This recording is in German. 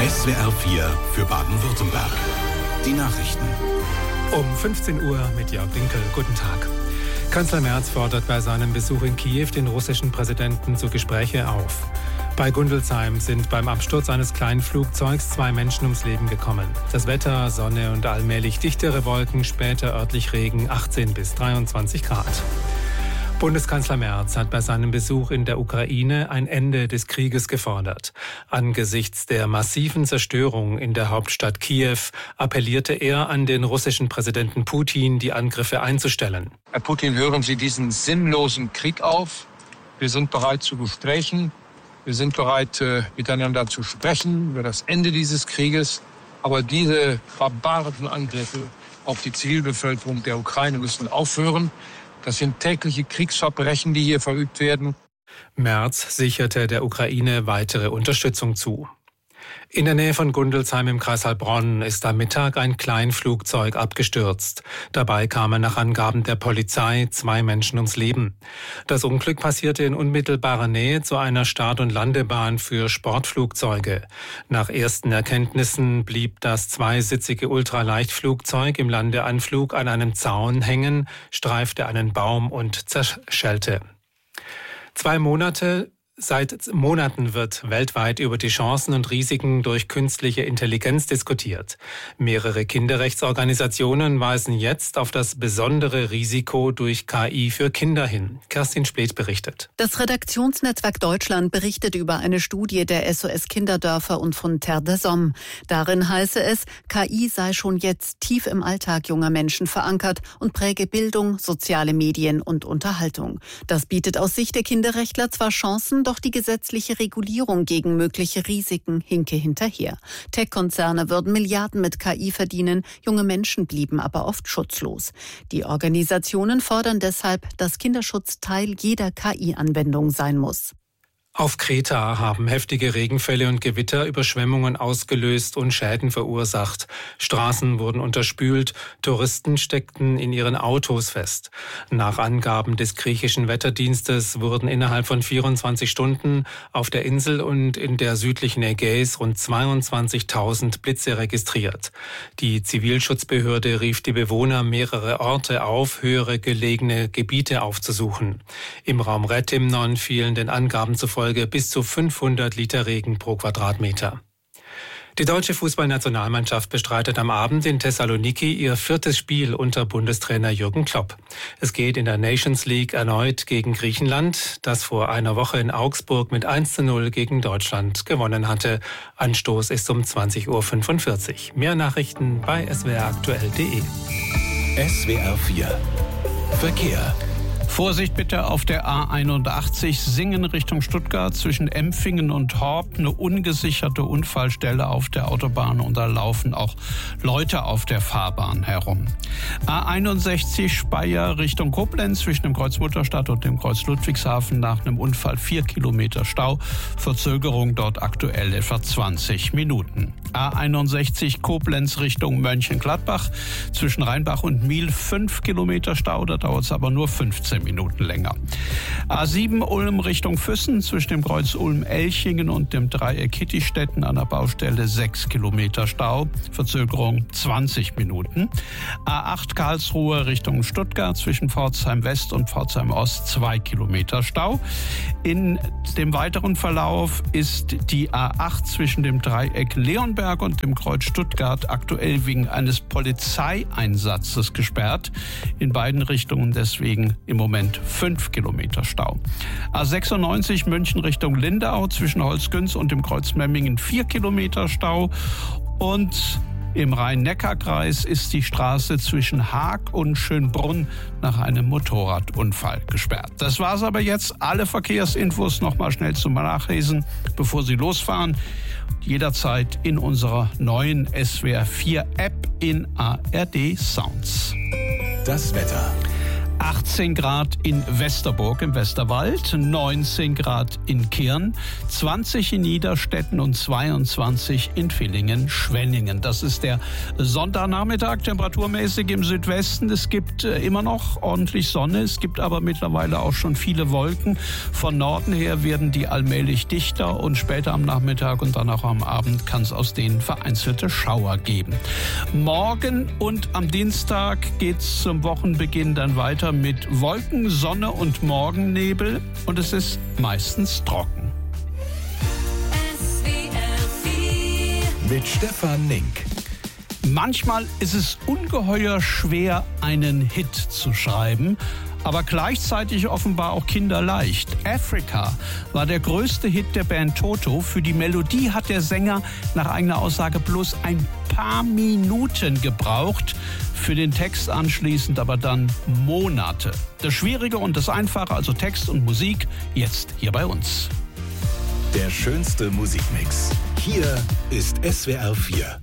SWR 4 für Baden-Württemberg. Die Nachrichten. Um 15 Uhr mit Jörg Dinkel. Guten Tag. Kanzler Merz fordert bei seinem Besuch in Kiew den russischen Präsidenten zu Gesprächen auf. Bei Gundelsheim sind beim Absturz eines kleinen Flugzeugs 2 Menschen ums Leben gekommen. Das Wetter, Sonne und allmählich dichtere Wolken, später örtlich Regen, 18 bis 23 Grad. Bundeskanzler Merz hat bei seinem Besuch in der Ukraine ein Ende des Krieges gefordert. Angesichts der massiven Zerstörung in der Hauptstadt Kiew appellierte er an den russischen Präsidenten Putin, die Angriffe einzustellen. Herr Putin, hören Sie diesen sinnlosen Krieg auf. Wir sind bereit zu Gesprächen. Wir sind bereit, miteinander zu sprechen über das Ende dieses Krieges. Aber diese barbarischen Angriffe auf die Zivilbevölkerung der Ukraine müssen aufhören. Das sind tägliche Kriegsverbrechen, die hier verübt werden. Merz sicherte der Ukraine weitere Unterstützung zu. In der Nähe von Gundelsheim im Kreis Heilbronn ist am Mittag ein Kleinflugzeug abgestürzt. Dabei kamen nach Angaben der Polizei 2 Menschen ums Leben. Das Unglück passierte in unmittelbarer Nähe zu einer Start- und Landebahn für Sportflugzeuge. Nach ersten Erkenntnissen blieb das 2-sitzige Ultraleichtflugzeug im Landeanflug an einem Zaun hängen, streifte einen Baum und zerschellte. Seit Monaten wird weltweit über die Chancen und Risiken durch künstliche Intelligenz diskutiert. Mehrere Kinderrechtsorganisationen weisen jetzt auf das besondere Risiko durch KI für Kinder hin. Kerstin Spleth berichtet. Das Redaktionsnetzwerk Deutschland berichtet über eine Studie der SOS Kinderdörfer und von Terre des Hommes. Darin heiße es, KI sei schon jetzt tief im Alltag junger Menschen verankert und präge Bildung, soziale Medien und Unterhaltung. Das bietet aus Sicht der Kinderrechtler zwar Chancen, doch die gesetzliche Regulierung gegen mögliche Risiken hinke hinterher. Tech-Konzerne würden Milliarden mit KI verdienen, junge Menschen blieben aber oft schutzlos. Die Organisationen fordern deshalb, dass Kinderschutz Teil jeder KI-Anwendung sein muss. Auf Kreta haben heftige Regenfälle und Gewitter Überschwemmungen ausgelöst und Schäden verursacht. Straßen wurden unterspült, Touristen steckten in ihren Autos fest. Nach Angaben des griechischen Wetterdienstes wurden innerhalb von 24 Stunden auf der Insel und in der südlichen Ägäis rund 22.000 Blitze registriert. Die Zivilschutzbehörde rief die Bewohner mehrerer Orte auf, höhere gelegene Gebiete aufzusuchen. Im Raum Retimnon fielen den Angaben zufolge bis zu 500 Liter Regen pro Quadratmeter. Die deutsche Fußballnationalmannschaft bestreitet am Abend in Thessaloniki ihr 4. Spiel unter Bundestrainer Jürgen Klopp. Es geht in der Nations League erneut gegen Griechenland, das vor einer Woche in Augsburg mit 1:0 gegen Deutschland gewonnen hatte. Anstoß ist um 20:45 Uhr. Mehr Nachrichten bei swraktuell.de. SWR 4 Verkehr. Vorsicht bitte auf der A81 Singen Richtung Stuttgart zwischen Empfingen und Horb. Eine ungesicherte Unfallstelle auf der Autobahn und da laufen auch Leute auf der Fahrbahn herum. A61 Speyer Richtung Koblenz zwischen dem Kreuz Mutterstadt und dem Kreuz Ludwigshafen nach einem Unfall 4 Kilometer Stau. Verzögerung dort aktuell etwa 20 Minuten. A61 Koblenz Richtung Mönchengladbach zwischen Rheinbach und Miel 5 Kilometer Stau. Da dauert es aber nur 15 Minuten länger. A7 Ulm Richtung Füssen zwischen dem Kreuz Ulm-Elchingen und dem Dreieck Kittistetten an der Baustelle 6 Kilometer Stau. Verzögerung 20 Minuten. A8 Karlsruhe Richtung Stuttgart zwischen Pforzheim West und Pforzheim Ost 2 Kilometer Stau. In dem weiteren Verlauf ist die A8 zwischen dem Dreieck Leonberg und dem Kreuz Stuttgart aktuell wegen eines Polizeieinsatzes gesperrt. In beiden Richtungen deswegen im Moment 5 Kilometer Stau. A96 München Richtung Lindau zwischen Holzgünz und dem Kreuz Memmingen 4 Kilometer Stau. Und im Rhein-Neckar-Kreis ist die Straße zwischen Haag und Schönbrunn nach einem Motorradunfall gesperrt. Das war's aber jetzt. Alle Verkehrsinfos noch mal schnell zum Nachlesen, bevor Sie losfahren. Jederzeit in unserer neuen SWR 4 App in ARD Sounds. Das Wetter. 18 Grad in Westerburg im Westerwald, 19 Grad in Kirn, 20 in Niederstetten und 22 in Villingen-Schwenningen. Das ist der Sonntagnachmittag, temperaturmäßig im Südwesten. Es gibt immer noch ordentlich Sonne, es gibt aber mittlerweile auch schon viele Wolken. Von Norden her werden die allmählich dichter und später am Nachmittag und dann auch am Abend kann es aus denen vereinzelte Schauer geben. Morgen und am Dienstag geht es zum Wochenbeginn dann weiter mit Wolken, Sonne und Morgennebel und es ist meistens trocken. Mit Stefan Nink. Manchmal ist es ungeheuer schwer, einen Hit zu schreiben, aber gleichzeitig offenbar auch kinderleicht. Africa war der größte Hit der Band Toto. Für die Melodie hat der Sänger nach eigener Aussage bloß ein paar Minuten gebraucht. Für den Text anschließend aber dann Monate. Das Schwierige und das Einfache, also Text und Musik, jetzt hier bei uns. Der schönste Musikmix. Hier ist SWR 4.